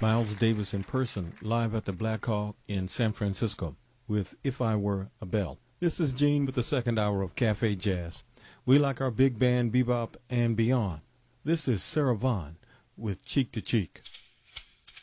Miles Davis in person, live at the Black Hawk in San Francisco with If I Were a Bell. This is Gene with the second hour of Cafe Jazz. We like our big band, bebop, and beyond. This is Sarah Vaughan with Cheek to Cheek.